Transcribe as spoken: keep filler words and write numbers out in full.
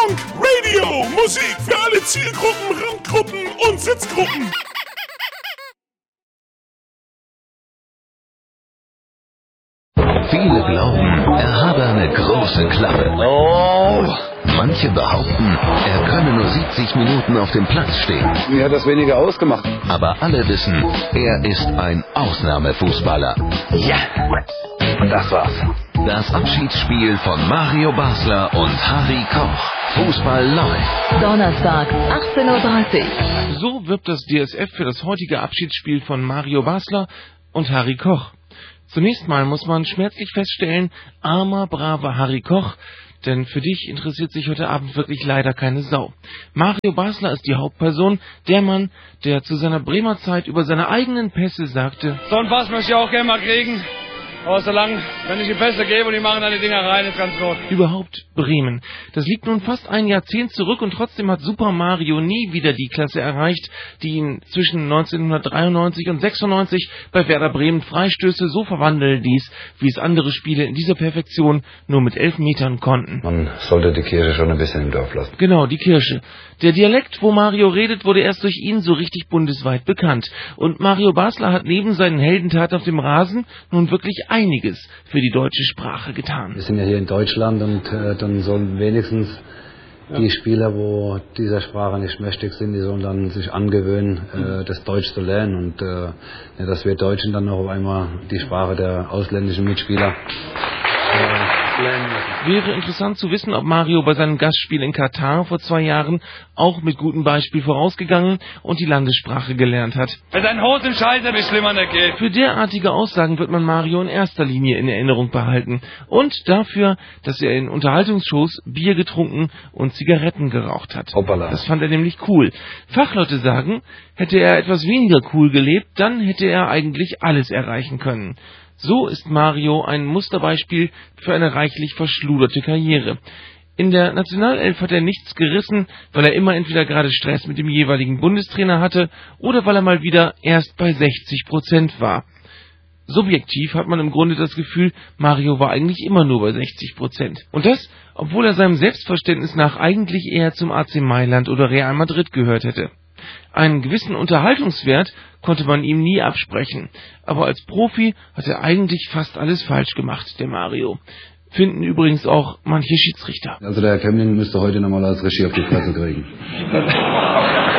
Funk, Radio, Musik für alle Zielgruppen, Randgruppen und Sitzgruppen. Viele glauben, er habe eine große Klappe. Oh. Manche behaupten, er könne nur siebzig Minuten auf dem Platz stehen. Mir hat das weniger ausgemacht. Aber alle wissen, er ist ein Ausnahmefußballer. Ja, und das war's. Das Abschiedsspiel von Mario Basler und Harry Koch. Fußball läuft. Donnerstag, achtzehn Uhr dreißig. So wirbt das D S F für das heutige Abschiedsspiel von Mario Basler und Harry Koch. Zunächst mal muss man schmerzlich feststellen, armer, braver Harry Koch, denn für dich interessiert sich heute Abend wirklich leider keine Sau. Mario Basler ist die Hauptperson, der Mann, der zu seiner Bremer Zeit über seine eigenen Pässe sagte: So einen Pass möchte ich auch gerne mal kriegen. Aber solange, wenn ich die Pässe gebe und die machen dann die Dinger rein, ist ganz gut. Überhaupt Bremen. Das liegt nun fast ein Jahrzehnt zurück und trotzdem hat Super Mario nie wieder die Klasse erreicht, die ihn zwischen neunzehnhundertdreiundneunzig und sechsundneunzig bei Werder Bremen Freistöße so verwandeln ließ, wie es andere Spiele in dieser Perfektion nur mit elf Metern konnten. Man sollte die Kirche schon ein bisschen im Dorf lassen. Genau, die Kirche. Der Dialekt, wo Mario redet, wurde erst durch ihn so richtig bundesweit bekannt. Und Mario Basler hat neben seinen Heldentaten auf dem Rasen nun wirklich einiges für die deutsche Sprache getan. Wir sind ja hier in Deutschland und äh, dann sollen wenigstens ja. die Spieler, wo dieser Sprache nicht mächtig sind, die sollen dann sich angewöhnen, äh, das Deutsch zu lernen und äh, ja, dass wir Deutschen dann noch auf einmal die Sprache der ausländischen Mitspieler äh, lernen müssen. Wäre interessant zu wissen, ob Mario bei seinem Gastspiel in Katar vor zwei Jahren auch mit gutem Beispiel vorausgegangen und die Landessprache gelernt hat. Wenn dein Hose im Scheiße wie schlimmer nicht geht. Für derartige Aussagen wird man Mario in erster Linie in Erinnerung behalten. Und dafür, dass er in Unterhaltungsshows Bier getrunken und Zigaretten geraucht hat. Hoppala. Das fand er nämlich cool. Fachleute sagen, hätte er etwas weniger cool gelebt, dann hätte er eigentlich alles erreichen können. So ist Mario ein Musterbeispiel für eine reichlich verschluderte Karriere. In der Nationalelf hat er nichts gerissen, weil er immer entweder gerade Stress mit dem jeweiligen Bundestrainer hatte oder weil er mal wieder erst bei sechzig Prozent war. Subjektiv hat man im Grunde das Gefühl, Mario war eigentlich immer nur bei sechzig Prozent. Und das, obwohl er seinem Selbstverständnis nach eigentlich eher zum A C Mailand oder Real Madrid gehört hätte. Einen gewissen Unterhaltungswert konnte man ihm nie absprechen, aber als Profi hat er eigentlich fast alles falsch gemacht, der Mario. Finden übrigens auch manche Schiedsrichter. Also der Herr Kemling müsste heute nochmal als Regie auf die Fresse kriegen.